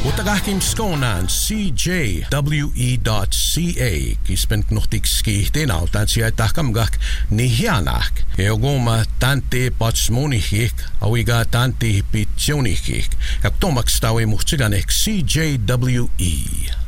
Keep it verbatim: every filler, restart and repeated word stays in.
Utagahkim skonan c j w e dot c a kispent nuhtik skihtin autan siya tahkamgak nihianak. Eogoma tante patsmunihik awiga tante pitsionihik. Yaktomakstawi muhtsiganek C J W E.